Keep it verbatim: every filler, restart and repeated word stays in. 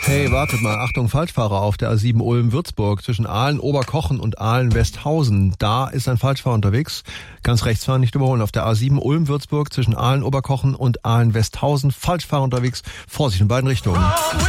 Hey, wartet mal, Achtung, Falschfahrer auf der A sieben Ulm-Würzburg zwischen Aalen-Oberkochen und Aalen-Westhausen. Da ist ein Falschfahrer unterwegs. Ganz rechts fahren, nicht überholen. Auf der A sieben Ulm-Würzburg zwischen Aalen-Oberkochen und Aalen-Westhausen. Falschfahrer unterwegs. Vorsicht in beiden Richtungen.